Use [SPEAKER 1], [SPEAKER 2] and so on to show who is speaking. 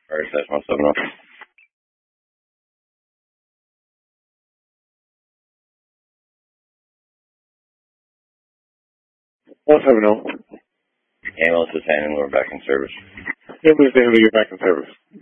[SPEAKER 1] Fire station 170.
[SPEAKER 2] 170.
[SPEAKER 1] Ambulance is handling, we're back in service.
[SPEAKER 2] Ambulance is handling, you're back in service.